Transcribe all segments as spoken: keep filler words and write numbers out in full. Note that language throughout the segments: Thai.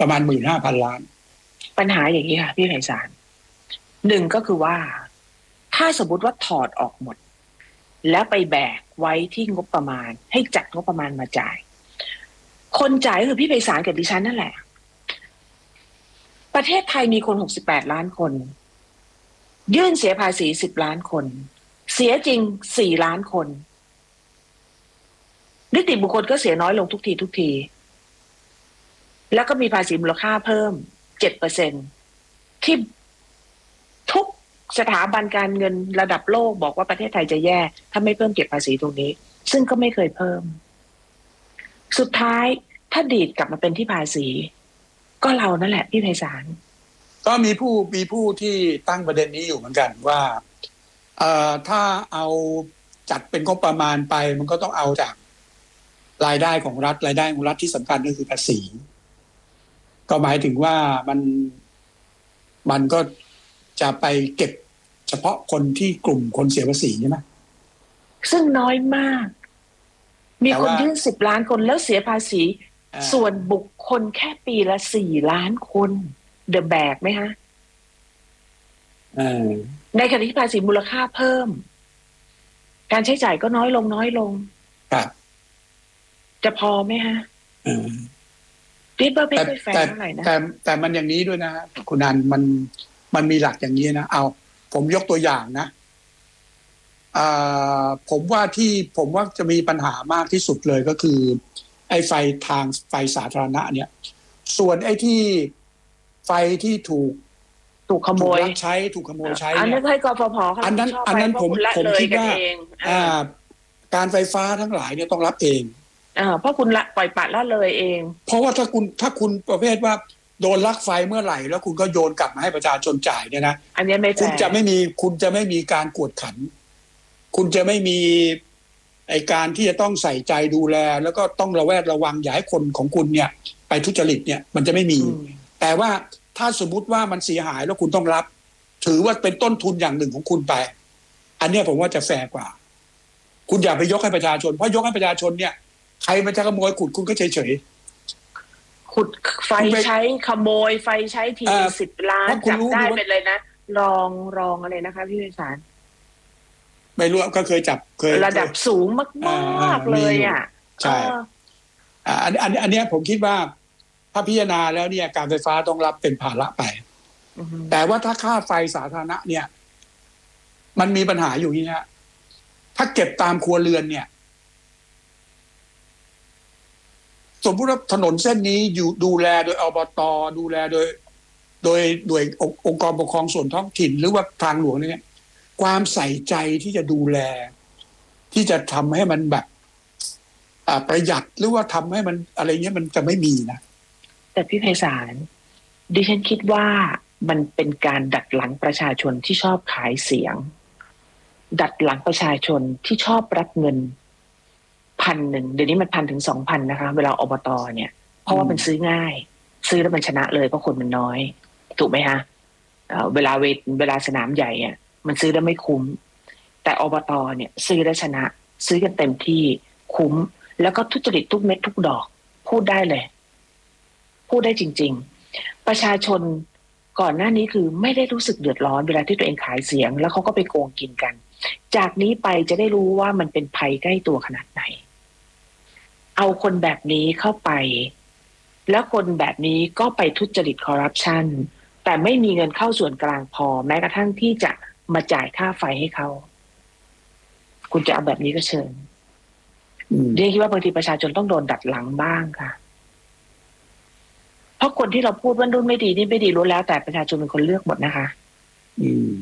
ประมาณหมื่นห้าพันล้านปัญหาอย่างนี้ค่ะพี่ไพศาลหนึ่งก็คือว่าถ้าสมมติว่าถอดออกหมดแล้วไปแบกไว้ที่งบประมาณให้จัดงบประมาณมาจ่ายคนจ่ายคือพี่ไพศาลกับดิฉันนั่นแหละประเทศไทยมีคนหกสิบแปดล้านคนยื่นเสียภาษีสิบล้านคนเสียจริงสี่ล้านคนนิติบุคคลก็เสียน้อยลงทุกทีทุกทีแล้วก็มีภาษีมูลค่าเพิ่มเจ็ดเปอร์เซ็นต์ที่ทุกสถาบันการเงินระดับโลกบอกว่าประเทศไทยจะแย่ถ้าไม่เพิ่มเก็บภาษีตรงนี้ซึ่งก็ไม่เคยเพิ่มสุดท้ายถ้าดีดกลับมาเป็นที่ภาษีก็เรานั่นแหละพี่ไพศาลก็มีผู้มีผู้ที่ตั้งประเด็นนี้อยู่เหมือนกันว่าเอ่อถ้าเอาจัดเป็นงบประมาณไปมันก็ต้องเอาจากรายได้ของรัฐรายได้ของรัฐที่สำคัญก็คือภาษีก็หมายถึงว่ามันมันก็จะไปเก็บเฉพาะคนที่กลุ่มคนเสียภาษีใช่ไหมซึ่งน้อยมากมีคนยื่นสิบล้านคนแล้วเสียภาษีส่วนบุคคลแค่ปีละสี่ล้านคนเดอะแบกไหมฮะในขณะที่ภาษีมูลค่าเพิ่มการใช้จ่ายก็น้อยลงน้อยลงครับจะพอไหมฮะพี่เปิ้ลไม่ค่อยแฟร์เท่าไหร่นะแต่แต่มันอย่างนี้ด้วยนะคุณนันมันมันมีหลักอย่างนี้นะเอาผมยกตัวอย่างนะอ่าผมว่าที่ผมว่าจะมีปัญหามากที่สุดเลยก็คือไอ้ไฟทางไฟสาธารณะเนี่ยส่วนไอ้ที่ไฟที่ถูกถูกขโมยใช้ถูกขโมยใช้อันนั้นให้กฟผอันนั้นอันนั้นผมผมคิดว่าอ่าการไฟฟ้าทั้งหลายเนี่ยต้องรับเองอ่าเพราะคุณละปล่อยปละละเลยเองเพราะว่าถ้าคุณถ้าคุณประเภทว่าโดนลักไฟเมื่อไหร่แล้วคุณก็โยนกลับมาให้ประชาชนจ่ายเนี่ยนะอันนี้ไม่คุณจะไม่มีคุณจะไม่มีการกวดขันคุณจะไม่มีไอการที่จะต้องใส่ใจดูแลแล้วก็ต้องระแวดระวังอย่าให้คนของคุณเนี่ยไปทุจริตเนี่ยมันจะไม่มีแต่ว่าถ้าสมมุติว่ามันเสียหายแล้วคุณต้องรับถือว่าเป็นต้นทุนอย่างหนึ่งของคุณไปอันนี้ผมว่าจะแฟร์กว่าคุณอย่าไปยกให้ประชาชนเพราะยกให้ประชาชนเนี่ยใครมันจะขโมยขุดคุณก็เฉยเฉยขุดไฟใช้ขโมยไฟใช้ทีสิบล้านจับได้เป็นเลยนะรองรองอะไรนะคะพี่ไพศาลไม่รู้ก็เคยจับเคยระดับสูงมากๆเลยอ่ะใช่อันอันอันนี้ผมคิดว่าถ้าพิจารณาแล้วเนี่ยการไฟฟ้าต้องรับเป็นภาระไปแต่ว่าถ้าค่าไฟสาธารณะเนี่ยมันมีปัญหาอยู่นี่ฮะถ้าเก็บตามครัวเรือนเนี่ยสมมติว่าถนนเส้นนี้อยู่ดูแลโดยอบต.ดูแลโดยโดยโดยองค์กรปกครองส่วนท้องถิ่นหรือว่าทางหลวงเนี่ยความใส่ใจที่จะดูแลที่จะทำให้มันแบบประหยัดหรือว่าทำให้มันอะไรเงี้ยมันจะไม่มีนะแต่พี่ไพศาลดิฉันคิดว่ามันเป็นการดัดหลังประชาชนที่ชอบขายเสียงดัดหลังประชาชนที่ชอบรับเงินพันหนึ่งเดี๋ยวนี้มันพันถึงสองพันนะคะเวลาอบต.เนี่ยเพราะว่ามันซื้อง่ายซื้อแล้วมันชนะเลยเพราะคนมันน้อยถูกไหมคะเวลาเวเวลาสนามใหญ่เนี่ยมันซื้อแล้วไม่คุ้มแต่อบต.เนี่ยซื้อแล้วชนะซื้อกันเต็มที่คุ้มแล้วก็ทุจริตทุกเม็ดทุกดอกพูดได้เลยพูดได้จริงๆประชาชนก่อนหน้านี้คือไม่ได้รู้สึกเดือดร้อนเวลาที่ตัวเองขายเสียงแล้วเขาก็ไปโกงกินกันจากนี้ไปจะได้รู้ว่ามันเป็นภัยใกล้ตัวขนาดไหนเอาคนแบบนี้เข้าไปแล้วคนแบบนี้ก็ไปทุจริตคอร์รัปชันแต่ไม่มีเงินเข้าส่วนกลางพอแม้กระทั่งที่จะมาจ่ายค่าไฟให้เขาคุณจะเอาแบบนี้ก็เชิญเรียกว่าบางทีประชาชนต้องโดนดัดหลังบ้างค่ะเพราะคนที่เราพูดว่ารุ่นไม่ดีนี่ไม่ดีรู้แล้วแต่ประชาชนเป็นคนเลือกหมดนะคะอืม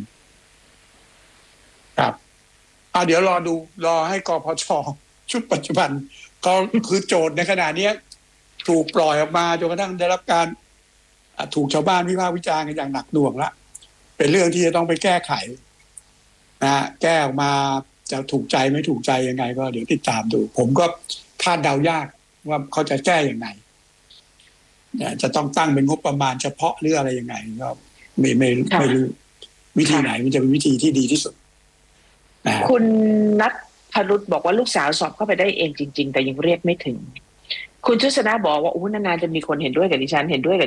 ครับอ่าเดี๋ยวรอดูรอให้กพช.ชุดปัจจุบันเขาคือโจทย์ในขณะนี้ถูกปล่อยออกมาจนกระทั่งได้รับการถูกชาวบ้านวิพากษ์วิจารณ์กันอย่างหนักหน่วงละเป็นเรื่องที่จะต้องไปแก้ไขนะแก้ออกมาจะถูกใจไม่ถูกใจยังไงก็เดี๋ยวติดตามดูผมก็คาดเดายากว่าเขาจะแก้อย่างไรจะต้องตั้งเป็นงบประมาณเฉพาะหรืออะไรยังไงก็ไม่ไม่ไม่รู้วิธีไหนมันจะเป็นวิธีที่ดีที่สุดคุณนัทพรุษบอกว่าลูกสาวสอบเข้าไปได้เองจริงๆแต่ยังเรียกไม่ถึงคุณชุสนาบอกว่าโอ้นานๆจะมีคนเห็นด้วยกับดิฉันเห็นด้วยกับ